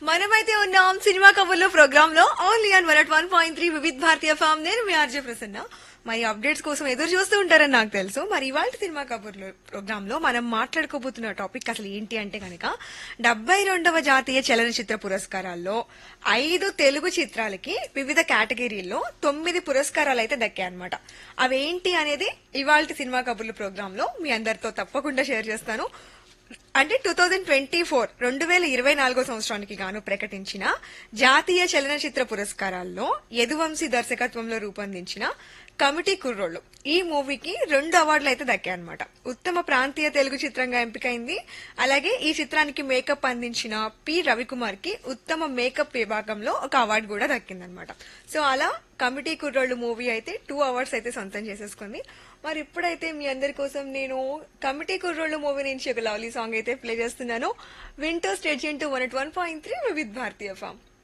మనమైతే ఉన్నాం cinema కబుర్లో programme లో only on 101.3 Vividh Bharatiya form. నేను మీ ఆర్జే ప్రసన్న. మరి అప్డేట్స్ కోసం ఎదురు చూస్తూ ఉంటారని నాకు తెలుసు. మరి ఇవాళ సినిమా కబుర్లో ప్రోగ్రామ్ లో మనం మాట్లాడుకోబోతున్న టాపిక్ అసలు ఏంటి అంటే కనుక 72వ జాతీయ చలనచిత్ర పురస్కారాల్లో 5 తెలుగు చిత్రాలకి వివిధ కేటగిరీల్లో 9 పురస్కారాలు అయితే దక్కాయన్నమాట. అవేంటి అనేది ఇవాళ సినిమా కబుర్ల ప్రోగ్రామ్ లో మీ అందరితో తప్పకుండా షేర్ చేస్తాను. అంటే 2024 సంవత్సరానికి గాను ప్రకటించిన జాతీయ చలనచిత్ర పురస్కారాల్లో యదువంశీ దర్శకత్వంలో రూపొందించిన కమిటీ కుర్రోళ్ళు ఈ మూవీకి 2 అవార్డులు అయితే దక్కాయన్నమాట. ఉత్తమ ప్రాంతీయ తెలుగు చిత్రంగా ఎంపికైంది. అలాగే ఈ చిత్రానికి మేకప్ అందించిన పి రవికుమార్ కి ఉత్తమ మేకప్ విభాగంలో ఒక అవార్డు కూడా దక్కిందనమాట. సో అలా కమిటీ కుర్రోళ్ళు మూవీ అయితే 2 అవార్డ్స్ అయితే సొంతం చేసేసుకుంది. మరి ఇప్పుడైతే మీ అందరి కోసం నేను కమిటీ కుర్రోళ్ళు మూవీ నుంచి ఒక లవ్లీ సాంగ్ అయితే ప్లే చేస్తున్నాను. వింటూ state to 101.3 Vividh Bharatiya form.